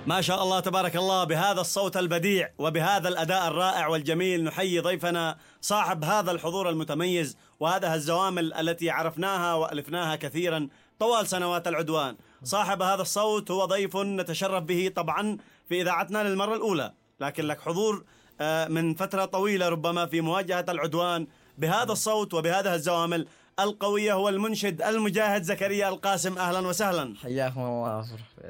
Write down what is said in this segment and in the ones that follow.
ما شاء الله تبارك الله. بهذا الصوت البديع وبهذا الأداء الرائع والجميل نحيي ضيفنا صاحب هذا الحضور المتميز وهذه الزوامل التي عرفناها وألفناها كثيرا طوال سنوات العدوان. صاحب هذا الصوت هو ضيف نتشرف به طبعا في إذاعتنا للمرة الأولى، لكن لك حضور من فترة طويلة ربما في مواجهة العدوان بهذا الصوت وبهذه الزوامل القوية. هو المنشد المجاهد زكريا القاسم. أهلا وسهلا. حياكم الله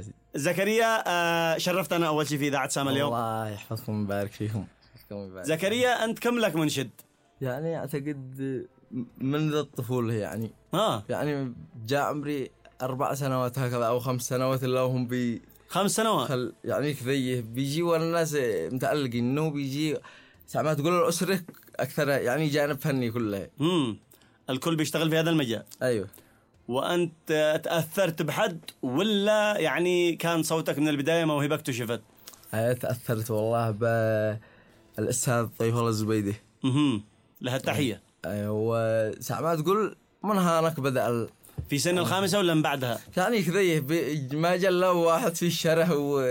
زكريا. شرفتنا أول شيء في إذاعة سام اليوم. الله يحفظكم ويبارك فيكم. زكريا أنت كم لك منشد؟ يعني أعتقد منذ الطفولة يعني يعني جاء عمري 4 سنوات هكذا أو 5 سنوات اللي هم 5 سنوات يعني كذيه بيجي والناس متألقين إنه بيجي ساعات تقول الأسرة أكثر يعني جانب فني كله. الكل بيشتغل في هذا المجال. أيوه. وأنت تأثرت بحد ولا يعني كان صوتك من البداية موهبة اكتشفت؟ تأثرت والله بالأستاذ طيف الله الزبيدي. لها التحية. أيوه. وساعات تقول من هانك بدأ في سن ال5 ولا من بعدها؟ يعني كذيه ما جل واحد في الشرح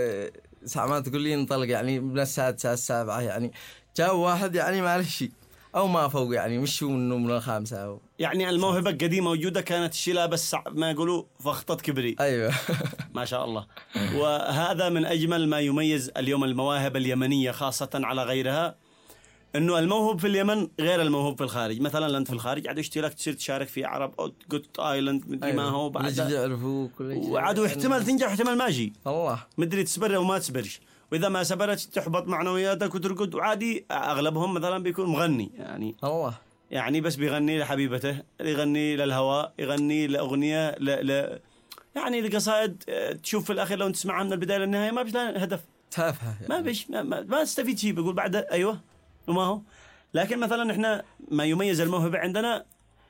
وساعات تقول لي انطلق يعني من السادسة 7 يعني جاء واحد يعني ما له شيء أو ما فوق يعني مش إنه من ال5 أو يعني الموهبة القديمة موجودة كانت الشيلة بس ما يقولوا فخطة كبري. أيوة. ما شاء الله. وهذا من أجمل ما يميز اليوم المواهب اليمنية خاصة على غيرها، إنه الموهوب في اليمن غير الموهوب في الخارج. مثلا أنت في الخارج عاد اشتراك تصير تشارك في عرب أو جوت آيلاند مدري ما هو بعد وعادوا احتمال تنجح واحتمال ما يجي الله مدري تسبر أو ما تسبرش، وإذا ما سبرت تحبط معنوياتك وترقد. وعادي أغلبهم مثلا بيكون مغني يعني الله يعني بس بيغني لحبيبته، يغني للهواء، يغني لأغنية يعني لقصائد تشوف في الأخير لو أنت تسمعها من البداية للنهاية ما بيش هدف تافهة يعني. ما بيش ما تستفيد شيء. بيقول بعد أيوة وما هو. لكن مثلا إحنا ما يميز الموهبة عندنا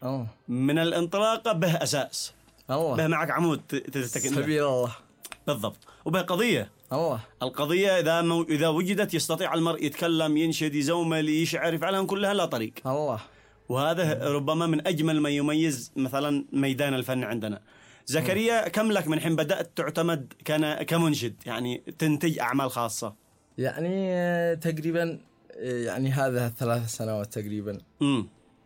من الانطلاقة به أساس الله. به معك عمود تتكئ سبيل الله بالضبط، وبه قضية الله. القضية إذا وجدت يستطيع المرء يتكلم ينشد يزومل يشعر يفعلها كلها لا طريق الله. وهذا ربما من أجمل ما يميز مثلا ميدان الفن عندنا. زكريا كم لك من حين بدأت تعتمد كمنشد يعني تنتج أعمال خاصة؟ يعني تقريبا يعني هذا 3 سنوات تقريبا. يعني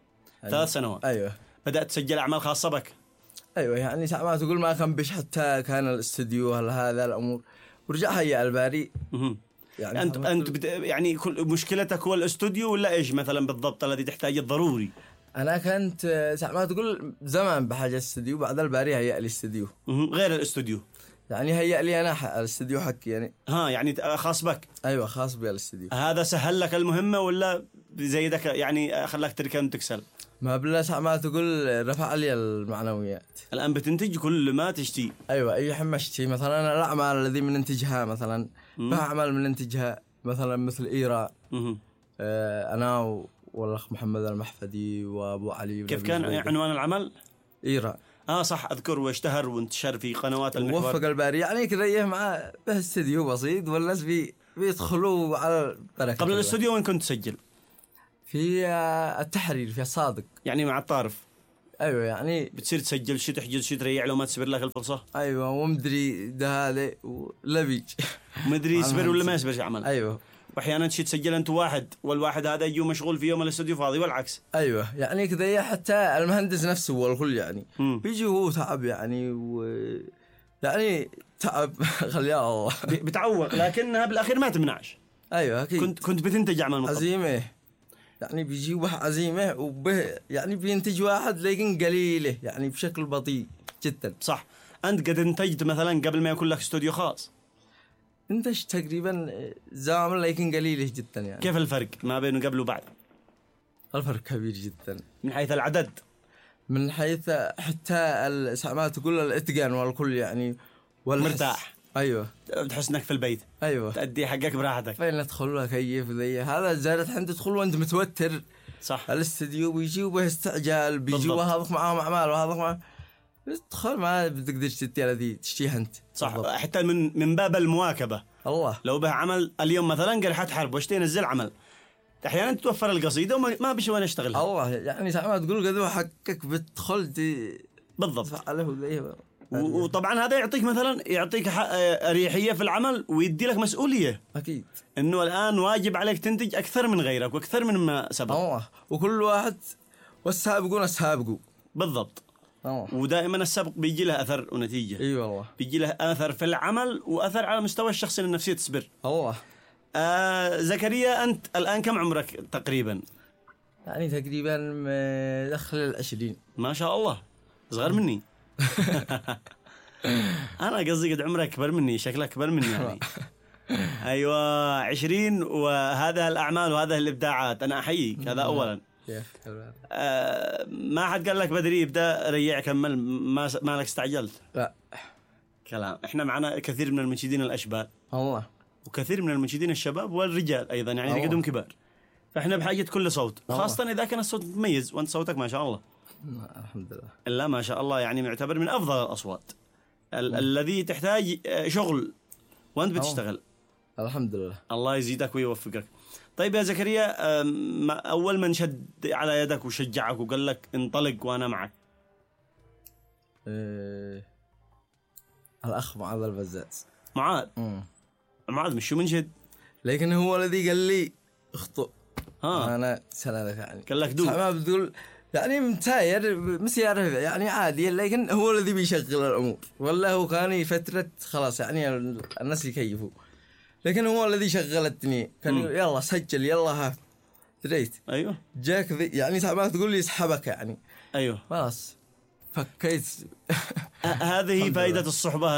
3 سنوات. أيوة. بدأت تسجل أعمال خاصة بك؟ أيوة. يعني ساعات تقول ما كان بش حتى كان الاستديو هذا الأمور ورجع هيا الباري. يعني أنت يعني كل مشكلتك هو الاستوديو ولا إيش مثلا بالضبط الذي تحتاجه ضروري؟ أنا كنت ساعات تقول زمان بحاجة استديو بعد الباري هيا لي استديو غير الاستوديو يعني هيا لي أنا الاستديو حقي يعني يعني خاص بك. أيوة خاص بي الاستديو. هذا سهل لك المهمة ولا زيدك يعني خلاك تركن وتكسل؟ ما بالله ساعات تقول رفع لي المعنويات. الآن بتنتج كل ما تشتي. أيوة أي حمشتي مثلا أنا الأعمال الذي من انتجها مثلا بأعمال من انتجها مثلا مثل إيرا. أنا والأخ محمد المحفدي وأبو علي. كيف كان عنوان العمل؟ إيرا. صح أذكر واشتهر وانتشر في قنوات المحور. وفق الباري يعني كذا مع به استديو بسيط والناس بيدخلوا على البركة. قبل الاستوديو وين كنت تسجل؟ في التحرير في الصادق يعني مع الطارف. أيوة يعني بتصير تسجل شي تحجز شي تريع لو ما تسبر لك الفرصة. أيوة ومدري ده هذا ولا بيج مدري يسبر ولا ما يسبر عمل. أيوة. واحيانا شي تسجل انت واحد والواحد هذا يجي مشغول في يوم الاستوديو فاضي والعكس. ايوه يعني كذا حتى المهندس نفسه والكل يعني بيجي هو تعب يعني يعني تعب خليها الله بتعوق لكنها بالاخير ما تمنعش. ايوه اكيد. كنت بتنتج اعمال مطلوب. عزيمه يعني بيجي واحد عزيمه وبه يعني بينتج واحد لكن قليله يعني بشكل بطيء جدا. صح. انت قد انتجت مثلا قبل ما يكون لك استوديو خاص؟ انتج تقريبا زامل لكن قليله جدا يعني. كيف الفرق ما بينه قبل وبعد؟ الفرق كبير جدا من حيث العدد، من حيث حتى ساعات تقول الاتقان والكل يعني مرتاح. ايوه تحس انك في البيت. ايوه تأدي حقك براحتك. فين ندخل لك كيف ذي هذا زارت حين تدخل وانت متوتر. صح. الاستديو بيجي وبه استعجال بيجي وهذاك معاهم اعمال وهذاك معاه تدخل ما بتقدر تشتري هذه تشتيها انت. صح بالضبط. حتى من باب المواكبة. الله. لو به عمل اليوم مثلا قرحت حرب وش تنزل عمل احيانا تتوفر القصيدة وما بيش وانا اشتغلها. الله يعني ساعات تقول قدوة حقك بتدخل بالضبط. فعله ذي وطبعا هذا يعطيك مثلا يعطيك أريحية في العمل ويدي لك مسؤولية اكيد انه الان واجب عليك تنتج اكثر من غيرك واكثر من ما سبق. الله، وكل واحد والسابقون السابقوا بالضبط. الله. ودائما السبق بيجي له اثر ونتيجة. اي والله. بيجي له اثر في العمل واثر على مستوى الشخصي للنفسية تصبر. الله. زكريا انت الان كم عمرك تقريبا؟ يعني تقريبا دخل 20. ما شاء الله صغير مني. انا قصدي قد عمرك اكبر مني، شكلك اكبر مني يعني. ايوه 20 وهذا الاعمال وهذا الابداعات، انا احييك هذا اولا. ما حد قال لك بدري ابدا ريع كمل، ما لك استعجلت؟ لا كلام. احنا معنا كثير من المنشدين الاشبال الله، وكثير من المنشدين الشباب والرجال ايضا يعني رقدهم كبار، فاحنا بحاجه كل صوت، خاصه اذا كان الصوت مميز، وانت صوتك ما شاء الله الحمد لله. لا ما شاء الله يعني معتبر من افضل الاصوات الذي تحتاج شغل وانت بتشتغل. الحمد لله. الله يزيدك ويوفقك. طيب يا زكريا، اول من شد على يدك وشجعك وقال لك انطلق وانا معك؟ الاخ معاذ البزاز. معاذ. معاذ مش شو منشد، لكن هو الذي قال لي اخطئ. ها انا سندك يعني قال لك دوب ما بتقول يعني مساير مسيار يعني عادي، لكن هو الذي بيشغل الامور، ولا هو كان فتره خلاص يعني الناس يكيفوا، لكن هو الذي شغل الدنيا. كان يلا سجل يلا ها دريت. ايوه جاك يعني ما تقول لي يسحبك يعني. ايوه خلاص فكيت. هذه فائدة الصحبة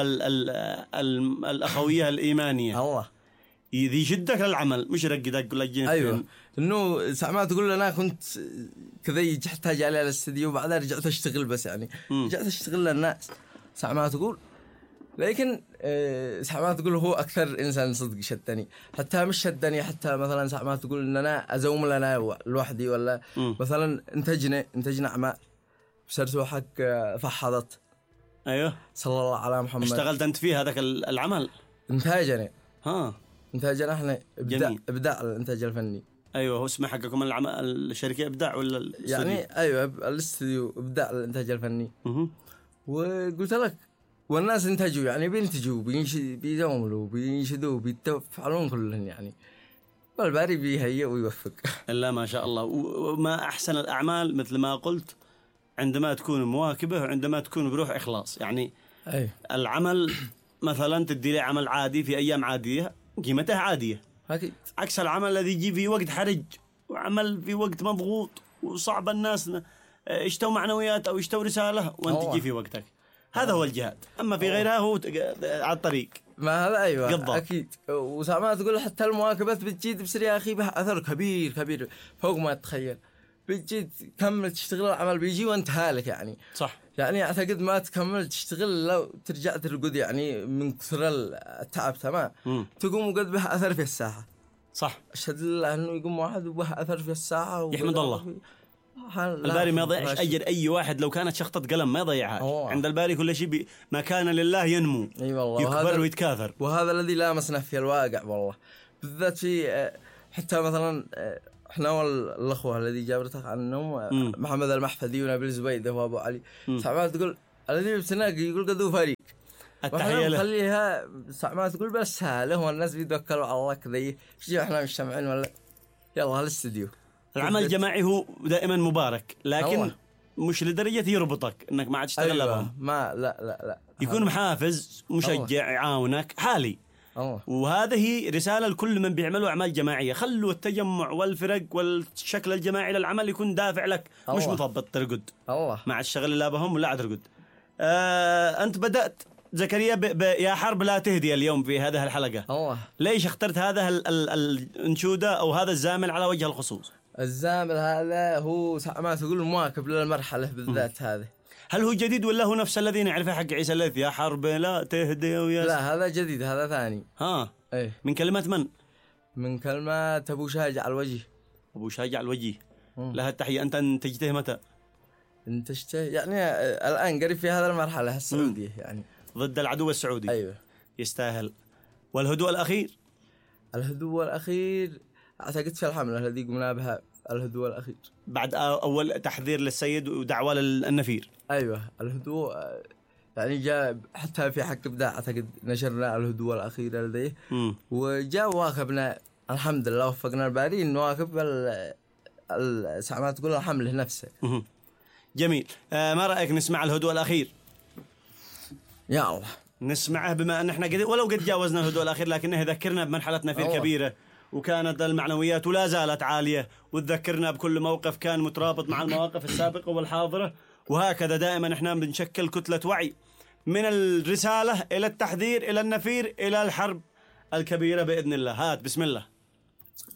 الأخوية الإيمانية. الله ذي شدك للعمل مش رقدك ولا جنك. ايوه انه ساعة تقول انا كنت كذا احتاج على الاستديو وبعدها رجعت اشتغل بس يعني رجعت اشتغل للناس ساعة ما تقول. لكن ساعة ما تقول هو اكثر انسان صدق شدني، حتى مش شدني حتى مثلا ساعة ما تقول ان انا ازوم لنا لوحدي ولا مثلا انتجنا اعمال بسرتو حق فحضت. ايوه صلى الله على محمد. اشتغلت انت في هذاك العمل؟ انتاجنا. ها انتاجنا احنا ابداع الانتاج الفني. ايوه هو اسمه حقكم العمل الشركه ابداع ولا الاستوديو؟ يعني ايوه الاستوديو ابداع الانتاج الفني. وقلت لك والناس انتجوا يعني بينتجوا بيزوموا بينشدوا بيتفعلون كلهم يعني، والباري بيهيئ ويوفق. لا ما شاء الله. وما احسن الاعمال مثل ما قلت عندما تكون مواكبه وعندما تكون بروح إخلاص يعني. أي. العمل مثلا تدي لي عمل عادي في أيام عادية قيمته عادية أكيد، عكس العمل الذي يجي في وقت حرج وعمل في وقت مضغوط وصعب الناس يشتوا معنويات أو يشتوا رسالة وأنت تجي في وقتك. هذا هو الجهاد. أما في غيرها هو على الطريق ما هذا أيوة قضى. أكيد. وسامع تقول حتى المواكبات بتجيد بسرعة يا أخي بها أثر كبير كبير فوق ما تتخيل. بتجي تكمل تشتغل العمل بيجي وانت هالك يعني. صح. يعني اعتقد ما تكمل تشتغل لو ترجع ترقد يعني من كثر التعب تمام. تقوم وقد به اثر في الساحه. صح. اشهد لله انه يقوم واحد وبه اثر في الساحه يحمد الله. الباري ما يضيعش اجر اي واحد لو كانت شخطه قلم ما يضيعها. عند الباري كل شيء ما كان لله ينمو. اي والله. يكبر ويتكاثر. وهذا الذي لامسنا في الواقع والله بالذات في حتى مثلا احنا والاخوه الذي جابرتك عنهم محمد المحفدي ونبيل زبيده وابو علي ساعات تقول الذي بسناق يقول قدو فريق التحيه له خليها ساعات تقول بس له والناس بيتوكلوا على الله كذا شي احنا مش سامعين ولا يلا هالاستديو. العمل الجماعي هو دائما مبارك لكن الله. مش لدرجه يربطك انك ما عاد تشتغل لهم. ما لا يكون محافز مشجع يعاونك حالي. وهذه رسالة لكل من بيعملوا أعمال جماعية. خلوا التجمع والفرق والشكل الجماعي للعمل يكون دافع لك مش مثبط ترقد. ما عاد تشتغل لا بهم ولا عاد ترقد. أنت بدأت زكريا يا حرب لا تهدي اليوم في هذه الحلقة. ليش اخترت هذا الانشودة أو هذا الزامل على وجه الخصوص؟ الزامل هذا هو ما تقول مواكب للمرحلة بالذات هذه. هل هو جديد ولا هو نفس الذي نعرفه حق عيسى الليث يا حرب لا تهدي ويا؟ لا هذا جديد هذا ثاني. ايه من كلمة من؟ من كلمة أبو شاجع الوجه. أبو شاجع الوجه لها التحية. أنت انتجته متى؟ انتجته يعني الآن قريب في هذا المرحلة السعودية يعني ضد العدو السعودي. أيوة يستاهل. والهدوء الأخير؟ الهدوء الأخير أعتقد في الحملة الذي قمنا بها الهدوء الأخير بعد أول تحذير للسيد ودعوة للنفير. أيوة الهدوء يعني جاء حتى في حق بدأ أعتقد نشرنا الهدوء الأخيرة لديه وجاء واكبنا الحمد لله وفقنا الباري نواكب الساعات كلها حمله نفسه. جميل. ما رأيك نسمع الهدوء الأخير؟ يا الله نسمعه بما أن احنا ولو قد جاوزنا الهدوء الأخير لكنه يذكرنا بمرحلتنا في الكبيرة وكانت المعنويات ولا زالت عالية وتذكرنا بكل موقف كان مترابط مع المواقف السابقة والحاضرة. وهكذا دائما احنا بنشكل كتلة وعي من الرسالة إلى التحذير إلى النفير إلى الحرب الكبيرة بإذن الله. هات بسم الله.